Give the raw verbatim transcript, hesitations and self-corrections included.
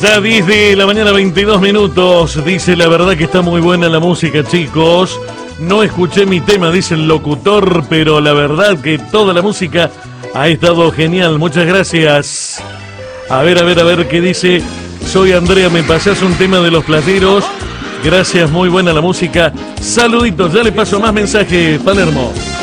Ya diez de la mañana, veintidós minutos. Dice, la verdad que está muy buena la música, chicos. No escuché mi tema, dice el locutor, pero la verdad que toda la música ha estado genial. Muchas gracias. A ver, a ver, a ver qué dice. Soy Andrea, me pasás un tema de Los Plateros. Gracias, muy buena la música. Saluditos, ya le paso más mensajes, Palermo.